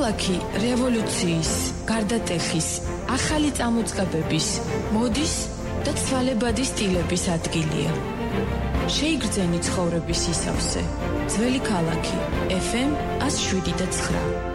ქალაქი რევოლუციის, გარდატეხის, ახალი წამოწყებების, მოდის და ცვალებადი სტილების ადგილია. შეიგრძენი ცხოვრების ისავსე. ძველი ქალაქი FM 107.9